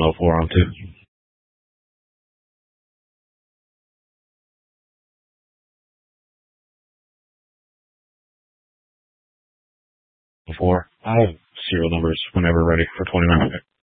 04 on 2. 04. I have serial numbers whenever ready for 29.